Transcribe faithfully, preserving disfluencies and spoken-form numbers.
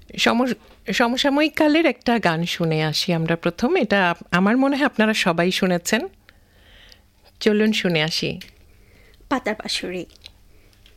সমসাময়িক কালের একটা গান শুনে আসি আমরা প্রথম। এটা আমার মনে হয় আপনারা সবাই শুনেছেন। চলুন শুনে আসি। পাতার পাশুড়ি।